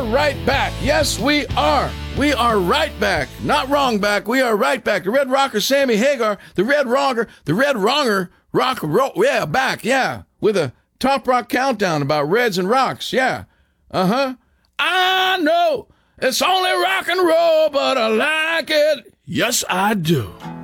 right back. Yes, we are. We are right back. Not wrong back. We are right back. The Red Rocker, Sammy Hagar, the Red Wronger, rock and roll. Yeah, back. Yeah, with a top rock countdown about Reds and rocks. Yeah. I know it's only rock and roll, but I like it. Yes, I do.